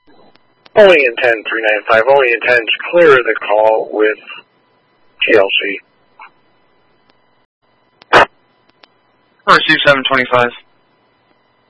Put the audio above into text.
Only in 10395, only intend to clear the call with TLC. Receive 725.